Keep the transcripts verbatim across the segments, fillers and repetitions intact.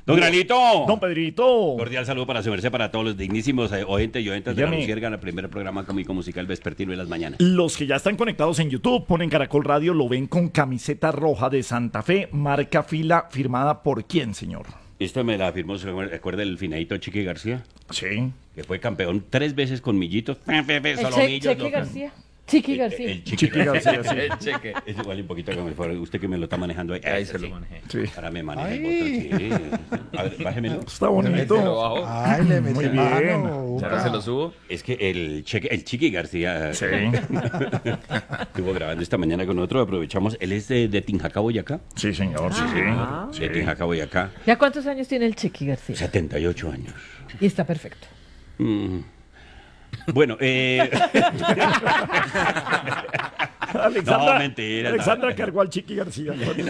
Don Granito. Don Pedrito. Cordial saludo para su merced, para todos los dignísimos eh, oyentes y oyentes de la Lucierga, el primer programa cómico musical vespertino de las mañanas. Los que ya están conectados en YouTube, ponen Caracol Radio, lo ven con camiseta roja de Santa Fe, marca fila, firmada por ¿quién, señor? Esta me la firmó, ¿se acuerda el finadito Chiqui García? Sí. Que fue campeón tres veces con Millitos. El che Chequi García. Chiqui García. El, el Chiqui, Chiqui García, sí. El cheque. Es igual un poquito que me fuera. Usted que me lo está manejando ahí. Ahí Ese se sí. lo manejé. Sí. Ahora me maneja el botón, sí. A ver, bájemelo. Está bonito. Bajo. Ay, le metí Muy bien. mano. Ahora se lo subo. Es que el cheque, el Chiqui García Sí. estuvo grabando esta mañana con nosotros. Aprovechamos. Él es de, de Tinjacá, Boyacá. Sí, señor, sí, Ah. sí. De Tinjacá, Boyacá. ¿Ya cuántos años tiene el Chiqui García? setenta y ocho años. Y está perfecto. Mm. Bueno, eh... Alexandra, No, mentira, Alexandra no. cargó al Chiqui García.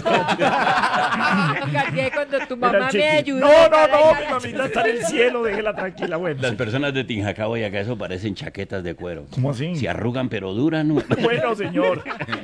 Cargué cuando tu Era el mamá Chiqui. me ayudó. No, no, para no, ir a mi la mamita está en el cielo, déjela tranquila, bueno. Las personas de Tinjacá, Boyacá, eso parecen chaquetas de cuero. ¿Cómo así? Se arrugan, pero duran. ¿No? Bueno, señor.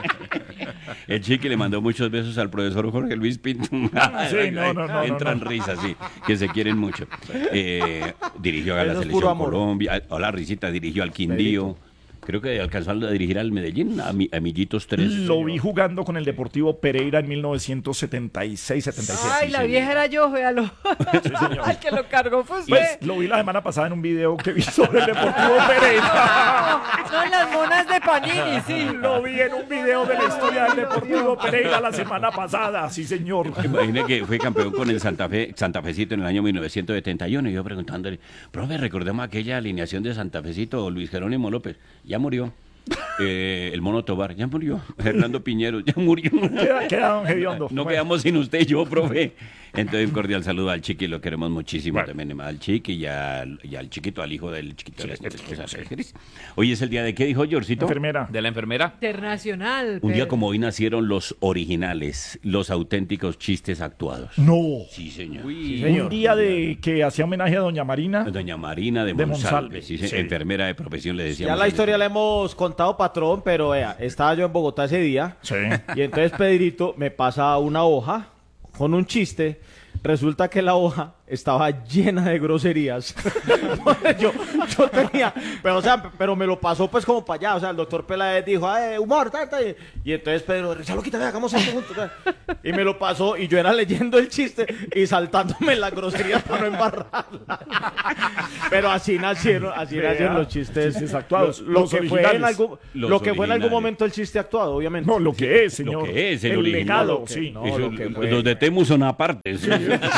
El Chiqui le mandó muchos besos al profesor Jorge Luis Pinto. Sí, no, no, no, Entran no, no. risas, sí, que se quieren mucho. Eh, dirigió a la Eso es puro selección amor. Colombia. Hola, Risita, dirigió al Quindío. Creo que alcanzó a dirigir al Medellín, a, mi, a Millitos tres. Lo vi jugando con el Deportivo Pereira en mil novecientos setenta y seis setenta y siete. Ay, la vieja era yo, véalo. señor. El que lo cargó fue usted. Pues lo vi la semana pasada en un video que vi sobre el Deportivo Pereira. Son las monas de Panini, sí. Lo vi en un video de la historia del Deportivo Pereira la semana pasada, sí, señor. Imagine que fue campeón con el Santa Fe, Santa Fecito en el año mil novecientos setenta y uno. Y yo preguntándole, profe, recordemos aquella alineación de Santa Fecito, Luis Jerónimo López. Ya murió. Eh, el Mono Tobar, ya murió. Hernando Piñero, ya murió. Queda, queda don Gediondo. No Bueno. quedamos sin usted y yo, profe. Entonces, un cordial saludo al Chiqui, lo queremos muchísimo Bueno. también, al Chiqui y al, y al chiquito, al hijo del chiquito. de la esposa. Hoy es el día de, ¿qué dijo Georcito? Enfermera. De la enfermera. Internacional. Un día pero- como hoy nacieron los originales, los auténticos chistes actuados. No. Sí, señor. Uy, Un día de que hacía homenaje a doña Marina. Doña Marina de, De Monsalve, Monsalve, sí, sí, sí. enfermera de profesión, le decíamos. Ya la historia la hemos contado, patrón, pero vea, estaba yo en Bogotá ese día Sí. y entonces Pedrito me pasa una hoja con un chiste. Resulta que la hoja estaba llena de groserías. yo, yo tenía, pero o sea, pero me lo pasó pues como para allá. O sea, el doctor Peláez dijo, "Ay, humor, tata". Y entonces Pedro, se lo quita, ve, hagamos esto juntos. ta". Y me lo pasó y yo era leyendo el chiste y saltándome las groserías para no embarrarla. Pero así nacieron, así Vea, nacieron los chistes, chistes actuados, Lo, lo los que fue originales. en algún, Los lo que fue en algún originales. momento el chiste actuado, obviamente. No, lo que es, señor. Lo que es, el, original. legado, Lo que- sí. no, Eso, lo que fue. los de Temu son aparte. sí.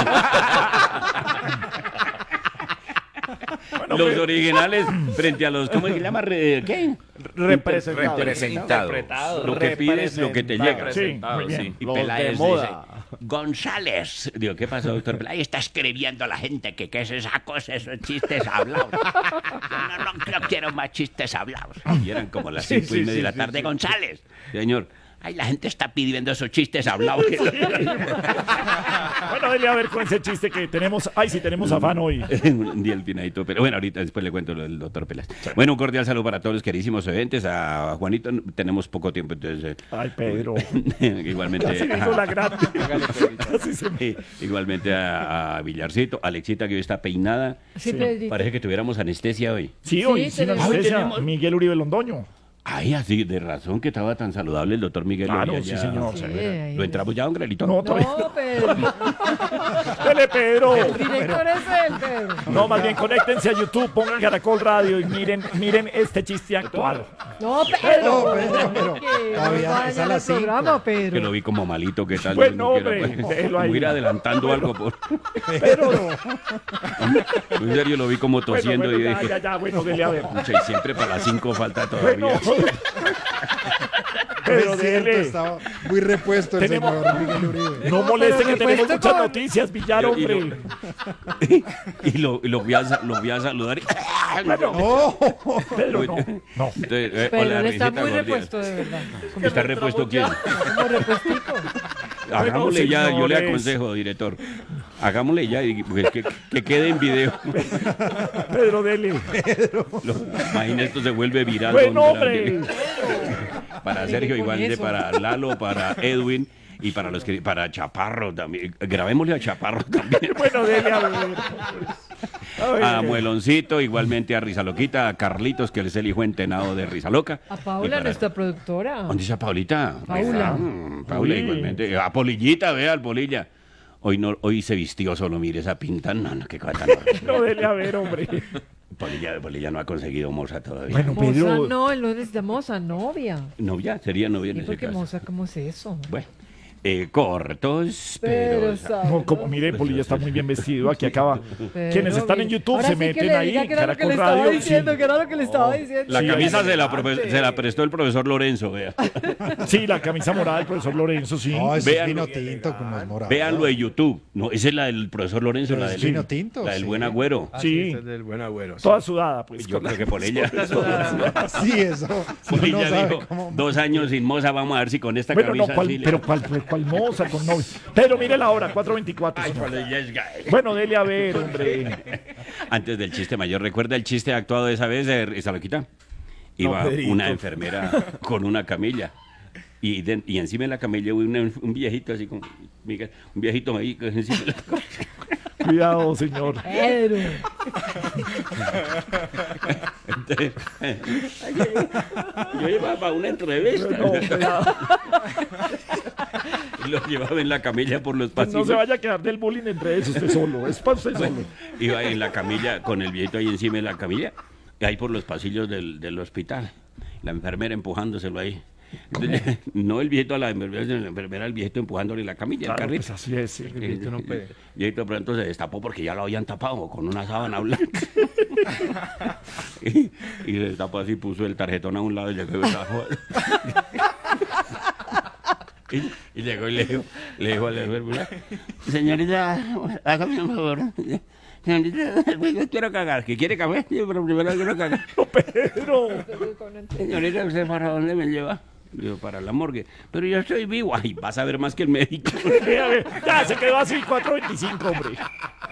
Bueno, los pues, originales frente a los, ¿cómo se llama? Re- ¿Qué? Representado. Representado. Lo que pides, lo que te llega. Sí, muy bien. Y Los de Peláez moda. dice, González. Digo, ¿qué pasa, doctor Peláez? Está escribiendo la gente que qué es esa cosa, esos chistes hablados. Yo no, no, no quiero más chistes hablados. Y eran como las Sí, cinco y sí, media de sí, la sí, tarde. sí. González, señor. Ay, la gente está pidiendo esos chistes hablados. Bueno, dele a ver con ese chiste que tenemos. Ay, sí, tenemos afán hoy. Un día el pinadito, pero bueno, ahorita después le cuento lo del doctor Peláez. Bueno, un cordial saludo para todos los queridísimos oyentes. A Juanito tenemos poco tiempo, entonces... Ay, Pedro. eh, igualmente... Casi le hizo la grande. Casi se me- eh, igualmente a, a Villarcito, Alexita que hoy está peinada. Sí, Sí. Pedrito. Parece que tuviéramos anestesia hoy. Sí, hoy Sí, sin tenemos- anestesia. Hoy tenemos- Miguel Uribe Londoño. Ay, así, de razón que estaba tan saludable el doctor Miguel. Claro, Hoy sí, allá. señor. Sí, Sí. ahí ¿Lo es. entramos ya, don Grelito? No, todavía. No, Pedro. Dele, Pedro. El director es él, Pedro. No, más bien conéctense a YouTube, pongan Caracol Radio y miren, miren este chiste actual. No, Pedro. No, Pedro, pero Que todavía no es a daña las el cinco. programa, Que lo Pedro. vi como malito, ¿qué tal? Bueno, No quiero, hombre, pues, déjelo ahí. como ir adelantando algo. Por... Pedro. En serio, lo vi como Bueno, tosiendo bueno, y ya, dije... ya, ya, bueno, dele a ver. Pucha, y siempre para las cinco falta Bueno, todavía. Pedro, Es cierto, dele. estaba muy repuesto el Tenemos- señor Miguel Uribe. No moleste que pero tenemos repuesto muchas con- noticias, Villar, Y hombre. lo- y lo, y lo voy a, sa- lo voy a saludar. y- ¡Oh! Pedro, no. No. Entonces, eh, Pero hola, él está risita muy cordial. repuesto, de verdad. ¿Está repuesto quién? Como repuestico. Hagámosle ya, yo le señores. aconsejo, director. Hagámosle ya y pues, que, que quede en video. Pedro, dele. Lo- imagina, esto se vuelve viral. Bueno, don hombre. Grande. Para Sergio, con igual de eso. para Lalo, para Edwin Y para los que, para Chaparro también, grabémosle a Chaparro también. Bueno, dele a ver. A Mueloncito, igualmente a Rizaloquita, a Carlitos, que es el hijo entenado de Rizaloca. A Y Paula, para- nuestra productora. ¿Dónde está Paulita? Paula. Ah, Paula Uy. igualmente. A Polillita, vea al Polilla. Hoy no, hoy se vistió solo, mire esa pinta. No, no, qué cosa tan horrible. No, dele a ver, hombre. Polilla, Polilla no ha conseguido moza todavía. Bueno, Moza, Pedro. no, él no necesita moza, novia. Novia, sería novia en ¿Y ese por qué caso. moza? ¿Cómo es eso? Bueno, eh, cortos, pero... Pero, ¿sabe? No, como mire, Polilla está muy bien vestido. Aquí acaba. Pero Quienes están en mire, YouTube ahora se sí que meten le ahí. diga que era lo que Caracol le estaba Radio. diciendo, sí. que era lo que le estaba diciendo. La Sí, camisa ahí se la, adelante. profe- se la prestó el profesor Lorenzo, vea. Sí, la camisa morada del profesor Lorenzo, sí. No, eso Vean es vino lo que tinto con los morados. Véanlo en YouTube. No, esa es la del profesor Lorenzo, Pero la es del, vino tinto, la del sí. buen agüero. Ah, Sí. ese es del buen agüero. sí. Toda sudada, pues. Yo con la- creo que por ella. Sí, eso. Por Uno ella sabe dijo, cómo- dos años sin moza, vamos a ver si con esta Bueno, no, camisa... ¿cuál- sí le- pero ¿cuál, cuál, cuál moza con novio? Pero mire la hora, cuatro veinticuatro. Ay, señor. por ella es gay. Bueno, dele a ver, hombre. Antes del chiste mayor, ¿recuerda el chiste actuado de esa vez de esa loquita? Iba Pedrito. una enfermera con una camilla. Y, de- y encima de la camilla hubo un, un viejito así como... Miguel, un viejito ahí que encima de la camilla. Cuidado, señor. Pedro. Entonces, yo llevaba para una entrevista. No, cuidado. Y lo llevaba en la camilla por los pasillos. No se vaya a quedar del bullying entre esos, usted solo. Es para usted solo. Iba en la camilla con el viejito ahí encima de la camilla, ahí por los pasillos del, del hospital. La enfermera empujándoselo ahí. No el viejito a la enfermera, sino la enfermera al viejito empujándole la camilla, el Claro, carrito. pues así es. sí. El viejito no puede. El viejito pronto se destapó porque ya lo habían tapado con una sábana blanca. y, y se destapó así, puso el tarjetón a un lado y llegó y bajó. Y, y llegó y le dijo, le dijo a la enfermera, señorita, hágame un favor. Señorita, yo quiero cagar. ¿Que quiere café? Sí, pero primero quiero cagar. Pedro. Señorita, ¿usted para dónde me lleva? Digo, para la morgue. Pero yo estoy vivo. Ay, vas a ver más que el médico. A ver, ya se quedó así, cuatro veinticinco, hombre.